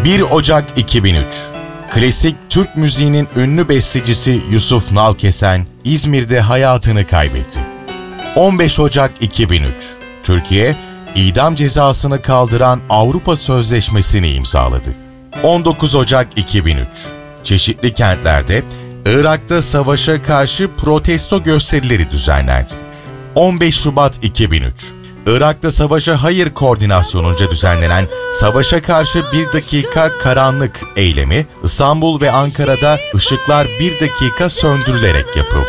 1 Ocak 2003. Klasik Türk müziğinin ünlü bestecisi Yusuf Nalkesen İzmir'de hayatını kaybetti. 15 Ocak 2003. Türkiye, idam cezasını kaldıran Avrupa Sözleşmesi'ni imzaladı. 19 Ocak 2003. Çeşitli kentlerde Irak'ta savaşa karşı protesto gösterileri düzenlendi. 15 Şubat 2003. Irak'ta Savaşa Hayır Koordinasyonu'nca düzenlenen Savaşa Karşı 1 Dakika Karanlık eylemi İstanbul ve Ankara'da ışıklar 1 dakika söndürülerek yapıldı.